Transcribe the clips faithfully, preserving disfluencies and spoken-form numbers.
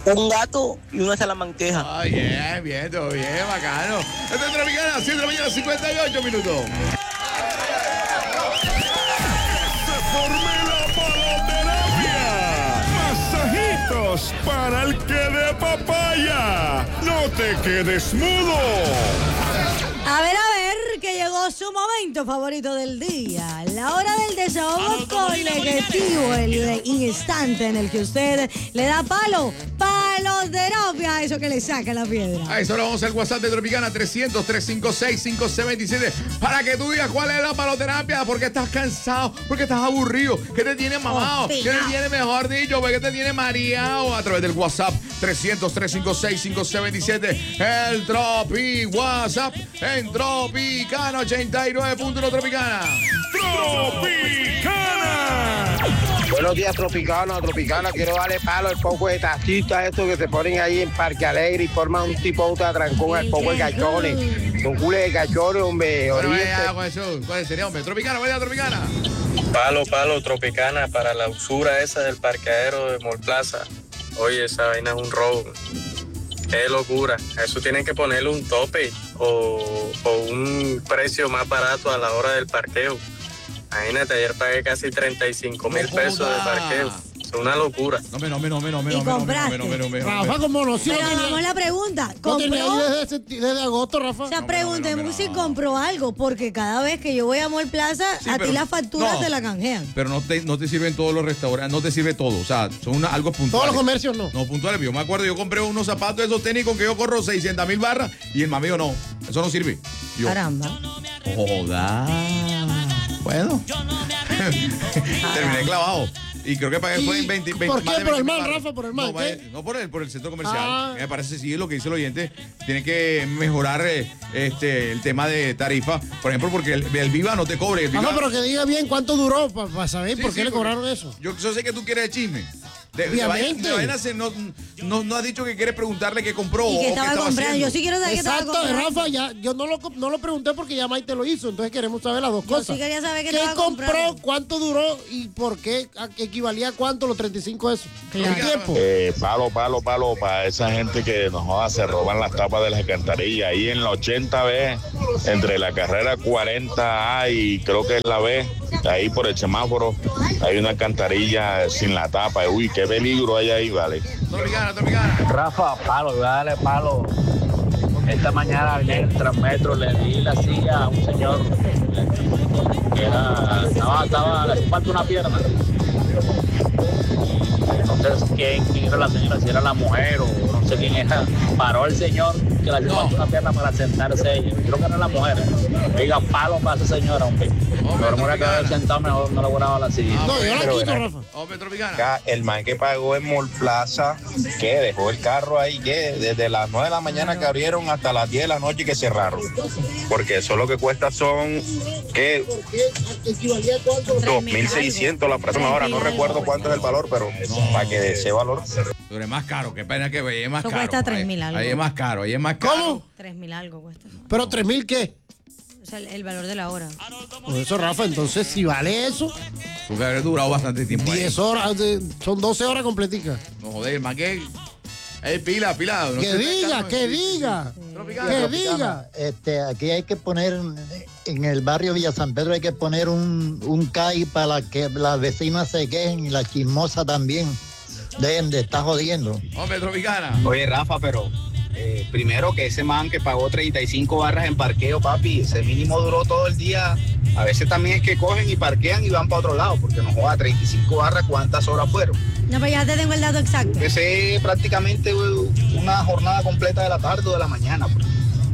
un gato y una salamanqueja. Ah, bien, bien, todo bien, bacano. Esto es Tropicana, siete de la mañana, cincuenta y ocho minutos. Se formé la paloterapia. Masajitos para el que de papaya. No te quedes mudo. A ver, a ver, que llegó su momento favorito del día. La hora del desahogo colectivo, el instante en el que usted le da palo, paloterapia, a eso que le saca la piedra. A eso le vamos al WhatsApp de Tropicana, trescientos, trescientos cincuenta y seis, cincuenta y veintisiete, para que tú digas cuál es la paloterapia, porque estás cansado, porque estás aburrido, que te tiene mamado, que te tiene, mejor dicho, porque te tiene mareado, a través del WhatsApp, trescientos, trescientos cincuenta y seis, cincuenta y veintisiete, el Tropi WhatsApp, en Tropicana ochenta y nueve punto uno Tropicana. ¡Tropicana! Buenos días, Tropicana, Tropicana. Quiero darle palo al poco de taxistas estos que se ponen ahí en Parque Alegre y forman un tipo de atrancón al poco de cachones. Son cules de cachones, hombre. Bueno, vaya, con eso, ¿cuál sería, hombre? Tropicana, vaya, Tropicana. Palo, palo, Tropicana para la usura esa del parqueadero de Mall Plaza. Oye, esa vaina es un robo. Qué locura. A eso tienen que ponerle un tope o, o un precio más barato a la hora del parqueo. Imagínate, ayer pagué casi treinta y cinco mil pesos de parqueo. Es una locura. No me, no me, no me, no me, ¿Y no me, compraste? no me, no me, no me, Rafa, como no, si Pero no tenía, hagamos la pregunta. no tenía ¿Compró? ahí desde, desde agosto, Rafa. O sea, No, preguntemos no, no, no, si no. compró algo, porque cada vez que yo voy a Mall Plaza, Sí, a pero- ti las facturas no. te la canjean. Pero no te, no te sirven todos los restaurantes, no te sirve todo. O sea, son una, algo puntual. Todos los comercios no. No, puntuales. Yo me acuerdo, yo compré unos zapatos de esos tenis con que yo corro seiscientas mil barras y el mamío no. Eso no sirve. Yo, Caramba. joda. Bueno. Terminé clavado. Y creo que pagué fue en veinte, veinte. ¿Por qué? más de ¿Por el veinte mil mal, barras. Rafa? ¿Por el mal? No, ¿Qué? vaya, no por el, por el centro comercial. Ah. Me parece sí es lo que dice el oyente. Tiene que mejorar eh, este, el tema de tarifa. Por ejemplo, porque el, el Viva no te cobre. El Viva, Rafa, pero que diga bien cuánto duró para saber Sí, por qué sí, le porque cobraron eso. Yo, yo sé que tú quieres el chisme. De, de Obviamente. vaina- de vaina se- no, no, no has dicho que quieres preguntarle qué compró Y o que qué estaba estaba comprando. haciendo. Yo sí quiero saber qué estaba Exacto, comprando. Rafa, ya, yo no lo, no lo pregunté porque ya Maite lo hizo, entonces queremos saber las dos Yo cosas. sí quería saber qué ¿Qué estaba compró, comprando. cuánto duró y por qué a- equivalía a cuánto los treinta y cinco eso? Claro. El tiempo. Eh, palo, palo, palo para esa gente que nos joda, se roban las tapas de las alcantarillas. Ahí en la ochenta B, entre la carrera cuarenta A y creo que es la B, ahí por el semáforo, hay una alcantarilla sin la tapa. Uy, qué peligro hay ahí, vale. Tropicana, Tropicana. Rafa, palo, voy a darle palo. Esta mañana en el Transmetro le di la silla a un señor que era, estaba, estaba, le falta una pierna. Entonces, ¿quién, quién era la señora? Si era la mujer o no sé quién era. Paró el señor que le hacía falta una pierna para sentarse ella. Creo que era la mujer. Diga, palo para esa señora, hombre. Pero me hubiera quedado sentado mejor, no le hubiera la silla. No, yo la Pero quito, era- Rafa. Hombre, Tropicana. Acá, el man que pagó en Mall Plaza, que dejó el carro ahí, que desde las nueve de la mañana que abrieron hasta las diez de la noche que cerraron. Porque eso lo que cuesta son, que ¿Equivalía a cuánto? dos mil seiscientos la próxima hora. No recuerdo cuánto es el valor, pero para que de ese valor. Pero es más caro, qué pena que ve, es más Eso caro. cuesta tres Ahí- mil algo. Ahí es más caro, ahí es más caro. ¿Cómo? Tres mil algo cuesta. ¿Pero tres mil qué? O sea, el, el valor de la hora. Por eso, Rafa, entonces si vale eso, Porque haber durado bastante tiempo ahí. diez horas, de- son doce horas completicas. No joder, más que. Eh, pila, pila. no Que se diga, calma. que Sí, sí, sí. diga, Tropicana. que diga. Este, aquí hay que poner, en el barrio Villa San Pedro hay que poner un, un C A I para que las vecinas se quejen y la chismosa también. Dejen de estar jodiendo. Hombre, Tropicana. Oye, Rafa, pero eh, primero que ese man que pagó treinta y cinco barras en parqueo, papi, ese mínimo duró todo el día. A veces también es que cogen y parquean y van para otro lado, porque no joda, treinta y cinco barras, ¿cuántas horas fueron? No, pero ya te tengo el dato exacto. Ese es prácticamente uh, una jornada completa de la tarde o de la mañana. Porque,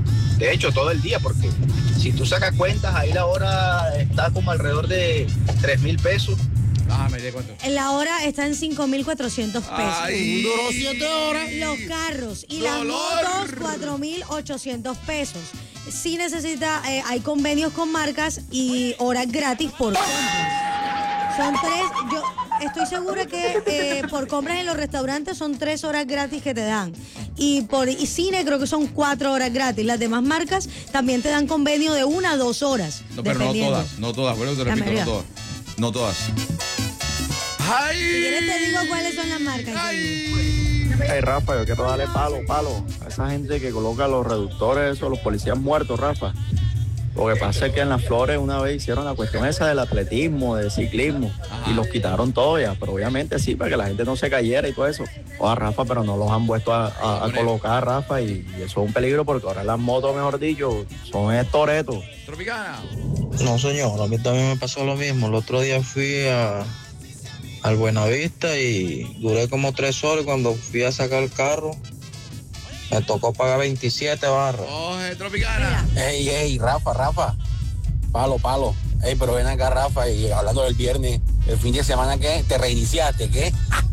de hecho, todo el día, porque si tú sacas cuentas, ahí la hora está como alrededor de tres mil pesos. Déjame de cuento. La hora está en cinco mil cuatrocientos pesos. Ay. Duró siete horas. Los carros y Dolor. las motos, cuatro mil ochocientos pesos. Si necesita, eh, hay convenios con marcas y horas gratis por compras. Son tres, yo estoy segura que eh, por compras en los restaurantes son tres horas gratis que te dan. Y por y cine creo que son cuatro horas gratis. Las demás marcas también te dan convenio de una a dos horas. No, pero no dependiendo. todas, no todas, bueno, te La repito, no mayoría. todas. No todas. ¡Ay! Si quieres te digo cuáles son las marcas. ¡Ay! Hey, Rafa, yo quiero darle palo, palo a esa gente que coloca los reductores, eso, los policías muertos, Rafa. Lo que pasa es que en Las Flores una vez hicieron la cuestión esa del atletismo, del ciclismo, y los quitaron todo ya, pero obviamente sí, para que la gente no se cayera y todo eso. O a Rafa, pero no los han vuelto a, a, a colocar, Rafa, y, y eso es un peligro porque ahora las motos, mejor dicho, son estoretos. Tropicana. No, señor, a mí también me pasó lo mismo. El otro día fui a, al Buenavista y duré como tres horas. Cuando fui a sacar el carro, me tocó pagar veintisiete barras. Oye, Tropicana. Ey, ey, Rafa, Rafa. Palo, palo. Ey, pero ven acá, Rafa, y hablando del viernes, el fin de semana, ¿qué? ¿Te reiniciaste, qué?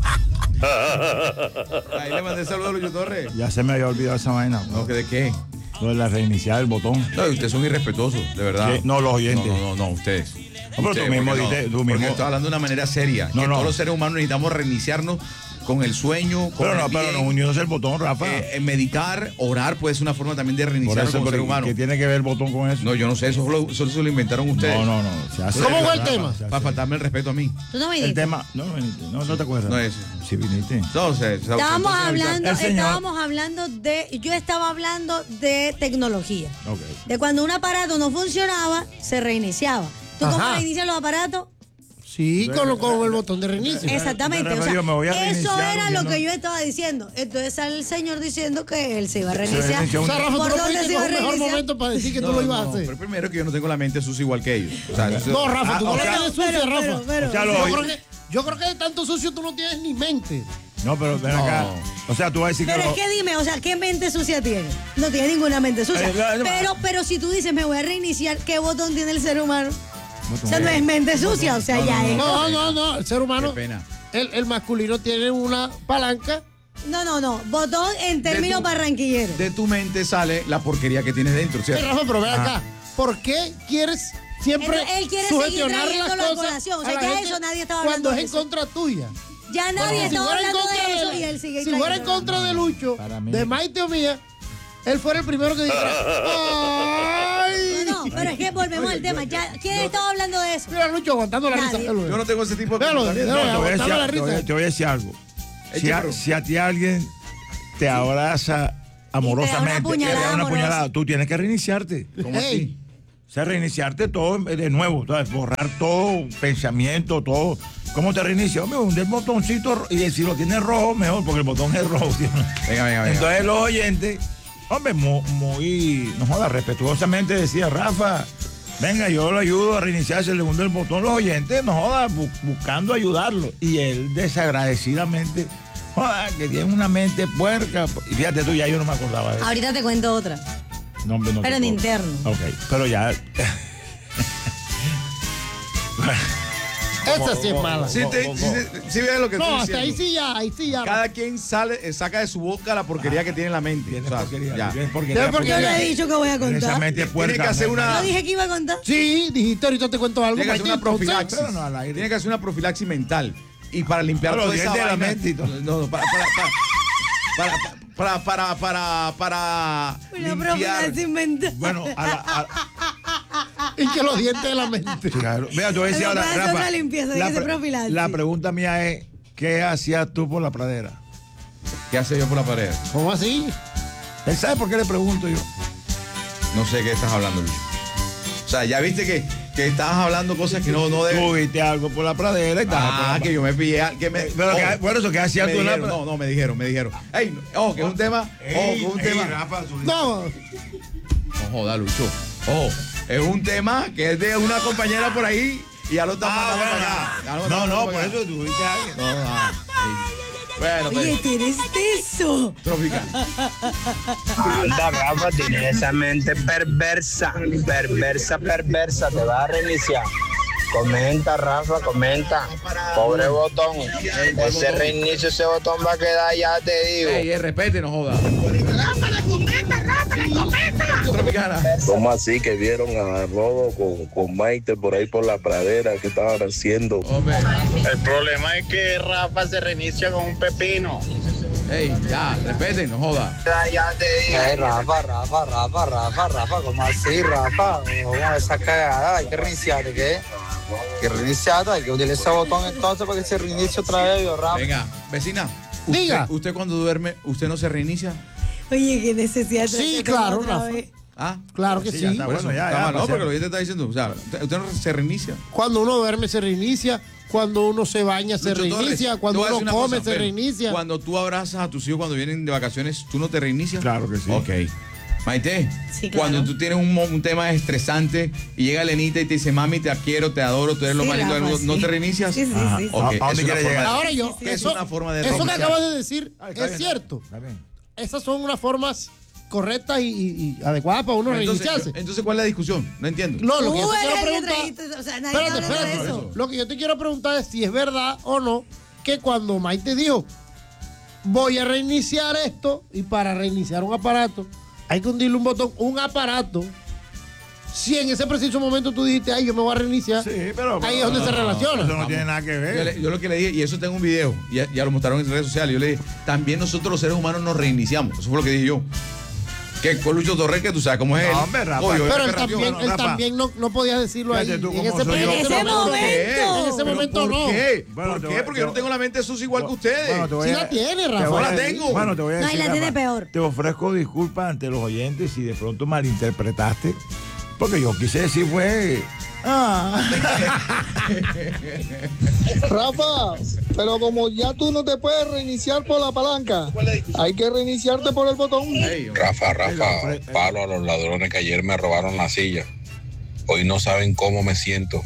Ahí le mandé saludos a Lucho Torres. Ya se me había olvidado esa vaina. No, ¿que de qué? Lo de la reiniciar el botón. No, ustedes son irrespetuosos, de verdad. ¿Qué? No, los oyentes. No, no, no, no ustedes. No, pero Ustedes, tú mismo porque no, dices, tú porque mismo. estoy hablando de una manera seria. No, que no. todos los seres humanos necesitamos reiniciarnos con el sueño, con Pero el no, pero bien. no, unidos el botón, Rafa. Eh, meditar, orar, puede ser una forma también de Por reiniciarnos eso, como ser pero humano. ¿qué tiene que ver el botón con eso? No, yo no sé, eso lo, eso se lo inventaron ustedes. No, no, no. Se hace, ¿Cómo fue el Rafa, tema? se hace. Para faltarme el respeto a mí. ¿Tú no El viniste? tema, no, no viniste, no, no te acuerdas. No es. Sí viniste. Entonces, Estábamos hablando, El señor- estábamos hablando de, yo estaba hablando de tecnología. Ok. De cuando un aparato no funcionaba, se reiniciaba. ¿Tú cómo Ajá. reinicias los aparatos? Sí, con, lo- con el botón de reinicio. Exactamente. Rafa, O sea, yo me voy a eso reiniciar, era yo lo no- que yo estaba diciendo. Entonces sale el señor diciendo que él se iba a Se reiniciar. reinició O sea, Rafa, tú ¿Por no dónde fuiste se iba a con un mejor reiniciar? momento para decir que tú No, lo ibas no, a hacer. pero primero que yo no tengo la mente sucia igual que ellos. O sea, eso- No, Rafa, tú Ah, no o la sea- tienes sucia, pero, Rafa. pero, pero. O sea, yo, lo- creo que, yo creo que de tanto sucio tú no tienes ni mente. No, pero ven acá. No. O sea, tú vas a decir Pero que. es que dime, o sea, ¿qué mente sucia tiene? No tiene ninguna mente sucia. Eh, no, no. Pero, pero si tú dices, me voy a reiniciar, ¿qué botón tiene el ser humano? lo- O sea, no es mente sucia, o sea, No, ya no, es. No, no, no. El ser Qué humano, pena. el, el masculino tiene una palanca. No, no, no. Botón en términos tu- barranquilleros. De tu mente sale la porquería que tienes dentro, Hey, ¿cierto? Rafa, pero ven Ajá. acá. ¿Por qué quieres siempre Él- él quiere seguir sugestionar las trayéndolo a cosas colación? O sea, a la ya gente eso nadie estaba cuando hablando es de en eso. contra tuya? Ya nadie Si estaba fuera en hablando contra de eso de- y él sigue Si fuera en trayéndolo. contra de Lucho, Para mí- de Maite o mía, él fuera el primero que dijera, ¡ay! No, no, pero es que volvemos al tema. Ya, ¿quién estaba hablando de eso? Mira, Lucho aguantando la Nadie. risa. Yo no tengo ese tipo de Véalo, comportamiento. véalo, No, te voy a decir, aguantando la te voy a- risa. te voy a decir algo. Si Eche, a, pero- si a ti alguien te abraza amorosamente, puñalada te da una amorosa. puñalada, tú tienes que reiniciarte. ¿Cómo Ey. así? O sea, reiniciarte todo de nuevo, ¿sabes? Borrar todo, pensamiento, todo. ¿Cómo te reinicia? Hombre, hunde el botoncito ro- y si lo tienes rojo, mejor, porque el botón es rojo. ¿sí? Venga, venga, venga. Entonces los oyentes, hombre, mu- muy, no joda, respetuosamente decía, Rafa, venga, yo lo ayudo a reiniciarse, le hunde el botón. Los oyentes, no joda, bu- buscando ayudarlo. Y él desagradecidamente, joda, que tiene una mente puerca. Y fíjate tú, ya yo no me acordaba de eso. Ahorita te cuento otra. No, hombre, no Pero te en puedo. interno. Ok, pero ya. Esa sí es mala. Sí, te- sí, sí, sí ves lo que No, estoy hasta ahí diciendo. sí ya, ahí sí ya. Cada quien sale, eh, saca de su boca la porquería que tiene en la mente. Tienes O sea, porquería, ya. tienes porquería, Tienes porque Yo no porquería. he dicho que voy a esa contar. mente Tiene puerca, que hacer no, una- Yo dije que iba a contar. Sí, dijiste, ahorita te cuento algo. Tiene que hacer una Martín, entonces, profilaxis. pero no al aire. Tiene que hacer una profilaxis mental. Y para limpiar Pero toda los esa dientes de la vaina- mente y todo. No, no, para, para, para, para, para, para, para, Una limpiar. profilaxis mental. Bueno, a la, a- Y que los dientes de la mente. claro. Mira, te voy a decir Pero ahora, para hacer Rafa, una limpieza, hay la, que hacer pre- profilaxis. la pregunta mía es, ¿qué hacías tú por la pradera? ¿Qué hace yo por la pared? ¿Cómo así? ¿Él sabe por qué le pregunto yo? No sé qué estás hablando, Luis. O sea, ya viste que, que estabas hablando cosas que no, no debes. Tú viste algo por la pradera y estabas por Ah, la que yo me pillé. Que me, Pero oh, que- bueno, eso que hacías me tú en la dijeron, pra- No, no, me dijeron, me dijeron. Ey, ojo, que es un tema. Ojo, que es un Ey, tema. Rafa, tú- No, No joda, Lucho. Ojo, es un tema que es de una compañera por ahí y ya lo están Ah, mandando bueno, para acá. Ya lo no, están no, mandando por para eso acá. tú viste a alguien. No, ah, ey. Bueno, Oye, pues, tú eres eso. Tropical. Anda, Rafa, tienes esa mente perversa, perversa, perversa, te vas a reiniciar. Comenta, Rafa, comenta. Pobre botón. Ese reinicio, ese botón va a quedar, ya te digo. Ey, eh, respete, no joda. Tropicana. ¿Cómo así que vieron a Rodo con, con Maite por ahí por la pradera? ¿Qué estaban haciendo? Hombre, El problema es que Rafa se reinicia con un pepino. ey, ya, respete, no joda. Ya, ya te digo. Ay, Rafa, Rafa, Rafa, Rafa, Rafa, ¿cómo así, Rafa? ¿Cómo esa cagada? Hay que reiniciar, ¿qué? Hay que reiniciar, hay que utilizar ese botón entonces para que se reinicie otra vez, yo, Rafa. Venga, vecina, Usted, Diga. ¿Usted cuando duerme, usted no se reinicia? Oye, qué necesidad de Sí, traer claro, otra Rafa. vez. ¿Ah? Claro que Sí, sí. ya está Por bueno, eso, ya, está ya, mal, no, pasear. porque lo que te está diciendo, o sea, usted, usted no se reinicia. Cuando uno duerme se reinicia, cuando uno se baña se Lucho Torres, reinicia, te cuando voy a uno decir una come cosa, se ven, reinicia. Cuando tú abrazas a tus hijos cuando vienen de vacaciones, ¿tú no te reinicias? Claro que sí. Ok. Maite, Sí, claro. cuando tú tienes un, mo- un tema estresante y llega Lenita y te dice, mami, te quiero, te adoro, tú eres lo Sí, más lindo del Rafa, mundo, ¿no sí. te reinicias? Sí, sí, Ajá. sí. sí. Ok, ¿A- a es dónde una quiere forma llegar? de- Ahora yo, sí, es eso, una forma de eso que reiniciar. acabas de decir Ay, está es bien, cierto. está bien. Esas son unas formas correctas y, y- y adecuadas para uno Entonces, reiniciarse. entonces, ¿cuál es la discusión? No entiendo. No, lo que yo Tú te quiero eres el que preguntar. trajiste, o sea, nadie Espérate, habla de espérate. eso. Lo que yo te quiero preguntar es si es verdad o no que cuando Maite dijo, voy a reiniciar esto, y para reiniciar un aparato hay que hundirle un botón, un aparato. Si en ese preciso momento tú dijiste, ay, yo me voy a reiniciar, Sí, pero. ahí es donde se relaciona. Eso no tiene nada que Yo, ver. le- yo lo que le dije, y eso tengo un video, y ya, ya lo mostraron en redes sociales, yo le dije, también nosotros los seres humanos nos reiniciamos. Eso fue lo que dije yo. Que con Lucho Torres, que tú sabes cómo es él. No, hombre, Rafa. Oye, Pero es él rápido. también, bueno, él Rafa. también no, no podía decirlo ahí. Fíjate tú En cómo ese, soy yo. en ese En ese momento. momento. En ese ¿Pero momento ¿por no. qué? Bueno, ¿Por te qué? voy- Porque te yo no tengo la mente sucia igual que ustedes. Bueno, te voy Sí a- la tiene, te Rafa. voy a No la decir- tengo. Bueno, te voy a No, y decir. la tiene Rafa, peor. Te ofrezco disculpas ante los oyentes si de pronto malinterpretaste. Porque yo quise decir fue. Ah. Rafa, pero como ya tú no te puedes reiniciar por la palanca, hay que reiniciarte por el botón. Ey, Rafa, Rafa, palo a los ladrones que ayer me robaron la silla. Hoy no saben cómo me siento.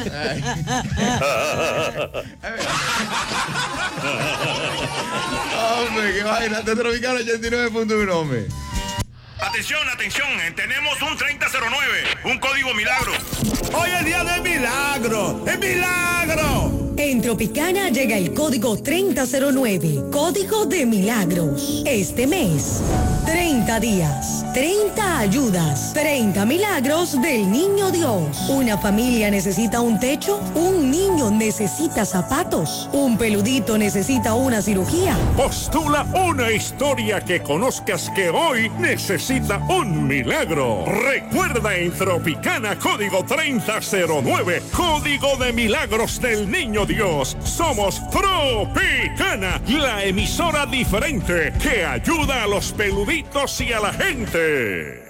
hombre, qué vaina. Te Tropicana ochenta y nueve punto uno, hombre. Atención, atención, tenemos un treinta cero nueve, un código milagro. Hoy es día de milagro. ¡Es milagro! En Tropicana llega el código treinta cero nueve, código de milagros. Este mes, treinta días, treinta ayudas, treinta milagros del Niño Dios. Una familia necesita un techo, un niño necesita zapatos, un peludito necesita una cirugía. Postula una historia que conozcas que hoy necesita un milagro. Recuerda en Tropicana código treinta cero nueve, código de milagros del Niño Dios. Somos Tropicana, la emisora diferente que ayuda a los peluditos y a la gente.